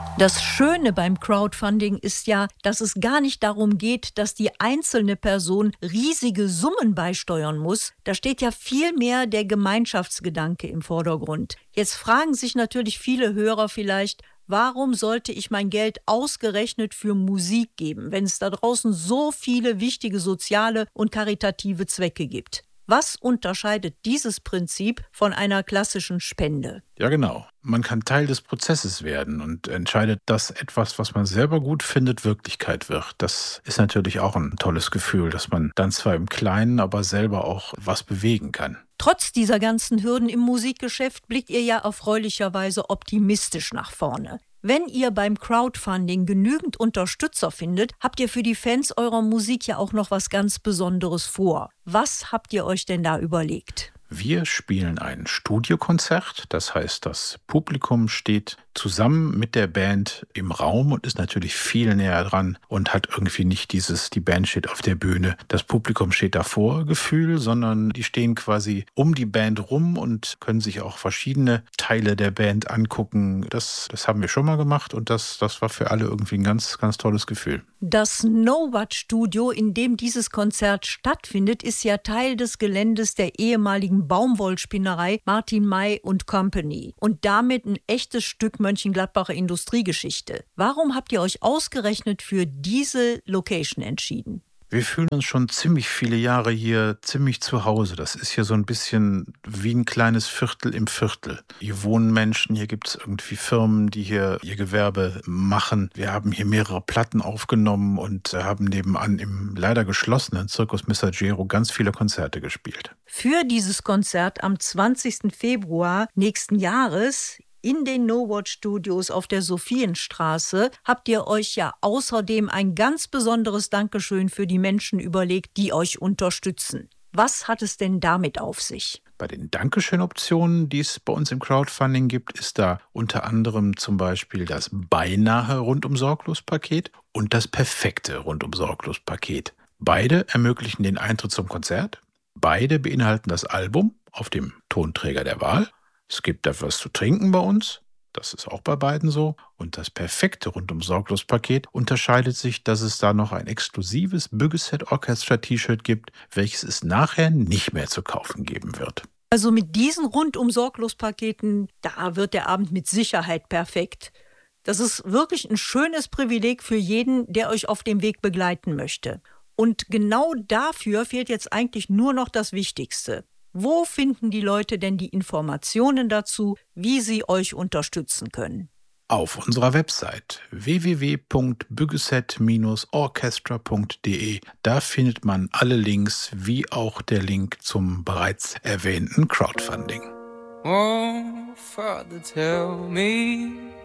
Das Schöne beim Crowdfunding ist ja, dass es gar nicht darum geht, dass die einzelne Person riesige Summen beisteuern muss. Da steht ja vielmehr der Gemeinschaftsgedanke im Vordergrund. Jetzt fragen sich natürlich viele Hörer vielleicht, warum sollte ich mein Geld ausgerechnet für Musik geben, wenn es da draußen so viele wichtige soziale und karitative Zwecke gibt? Was unterscheidet dieses Prinzip von einer klassischen Spende? Ja, genau. Man kann Teil des Prozesses werden und entscheidet, dass etwas, was man selber gut findet, Wirklichkeit wird. Das ist natürlich auch ein tolles Gefühl, dass man dann zwar im Kleinen, aber selber auch was bewegen kann. Trotz dieser ganzen Hürden im Musikgeschäft blickt ihr ja erfreulicherweise optimistisch nach vorne. Wenn ihr beim Crowdfunding genügend Unterstützer findet, habt ihr für die Fans eurer Musik ja auch noch was ganz Besonderes vor. Was habt ihr euch denn da überlegt? Wir spielen ein Studiokonzert, das heißt, das Publikum steht zusammen mit der Band im Raum und ist natürlich viel näher dran und hat irgendwie nicht die Band steht auf der Bühne, das Publikum steht davor Gefühl, sondern die stehen quasi um die Band rum und können sich auch verschiedene Teile der Band angucken. Das haben wir schon mal gemacht und das war für alle irgendwie ein ganz, ganz tolles Gefühl. Das No-Watt Studio, in dem dieses Konzert stattfindet, ist ja Teil des Geländes der ehemaligen Baumwollspinnerei Martin May & Company und damit ein echtes Stück Mönchengladbacher Industriegeschichte. Warum habt ihr euch ausgerechnet für diese Location entschieden? Wir fühlen uns schon ziemlich viele Jahre hier ziemlich zu Hause. Das ist hier so ein bisschen wie ein kleines Viertel im Viertel. Hier wohnen Menschen, hier gibt es irgendwie Firmen, die hier ihr Gewerbe machen. Wir haben hier mehrere Platten aufgenommen und haben nebenan im leider geschlossenen Circus Messaggero ganz viele Konzerte gespielt. Für dieses Konzert am 20. Februar nächsten Jahres in den No-Watt Studios auf der Sophienstraße habt ihr euch ja außerdem ein ganz besonderes Dankeschön für die Menschen überlegt, die euch unterstützen. Was hat es denn damit auf sich? Bei den Dankeschön-Optionen, die es bei uns im Crowdfunding gibt, ist da unter anderem zum Beispiel das beinahe Rundum-Sorglos-Paket und das perfekte Rundum-Sorglos-Paket. Beide ermöglichen den Eintritt zum Konzert. Beide beinhalten das Album auf dem Tonträger der Wahl. Es gibt etwas zu trinken bei uns, das ist auch bei beiden so. Und das perfekte Rundum-Sorglos-Paket unterscheidet sich, dass es da noch ein exklusives Büggeset Orchestra T-Shirt gibt, welches es nachher nicht mehr zu kaufen geben wird. Also mit diesen Rundum-Sorglos-Paketen, da wird der Abend mit Sicherheit perfekt. Das ist wirklich ein schönes Privileg für jeden, der euch auf dem Weg begleiten möchte. Und genau dafür fehlt jetzt eigentlich nur noch das Wichtigste. Wo finden die Leute denn die Informationen dazu, wie sie euch unterstützen können? Auf unserer Website www.büggeset-orchestra.de. Da findet man alle Links, wie auch der Link zum bereits erwähnten Crowdfunding. Oh, Father, tell me